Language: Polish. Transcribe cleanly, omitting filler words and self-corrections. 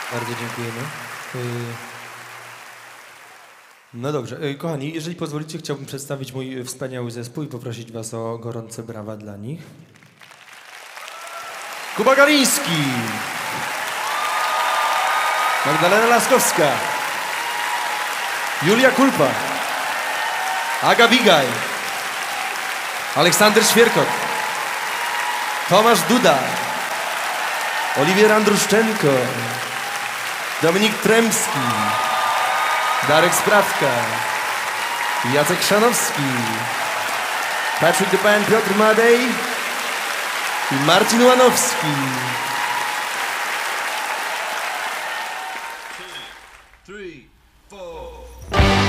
Bardzo dziękujemy. No dobrze, kochani, jeżeli pozwolicie, chciałbym przedstawić mój wspaniały zespół i poprosić was o gorące brawa dla nich. Kuba Galiński, Magdalena Laskowska, Julia Kulpa, Aga Bigaj, Aleksander Świerkot, Tomasz Duda, Oliwier Andruszczenko, Dominik Tremski, Darek Sprawka, Jacek Szanowski, Patrick the Pan, Piotr Madej i Marcin Łanowski.